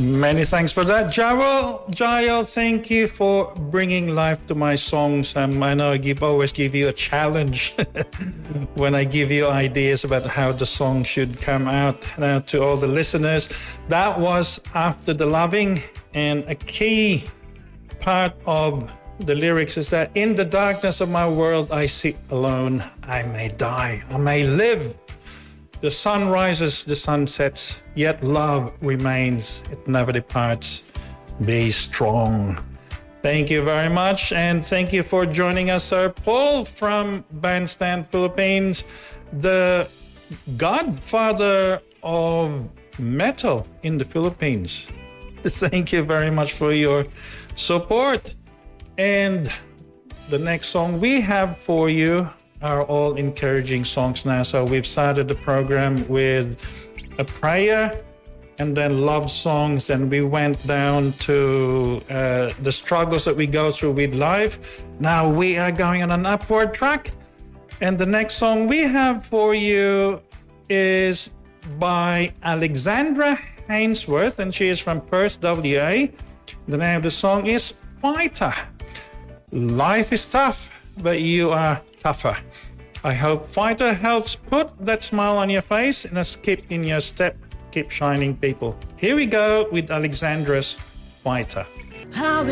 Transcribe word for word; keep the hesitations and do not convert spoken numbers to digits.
Many thanks for that, Jael. Jael, thank you for bringing life to my songs. Um, I know I give, always give you a challenge when I give you ideas about how the song should come out. Now, to all the listeners, that was After the Loving, and a key part of the lyrics is that in the darkness of my world, I sit alone. I may die, I may live. The sun rises, the sun sets, yet love remains. It never departs. Be strong. Thank you very much, and thank you for joining us, Sir Paul from Bandstand Philippines, the godfather of metal in the Philippines. Thank you very much for your support. And the next song we have for you are all encouraging songs now. So we've started the program with a prayer and then love songs, and we went down to uh, the struggles that we go through with life. Now we are going on an upward track, and the next song we have for you is by Alexandra Hainsworth, and she is from Perth, W A. The name of the song is Fighter. Life is tough, but you are tougher. I hope Fighter helps put that smile on your face and a skip in your step. Keep shining, people. Here we go with Alexandra's Fighter. How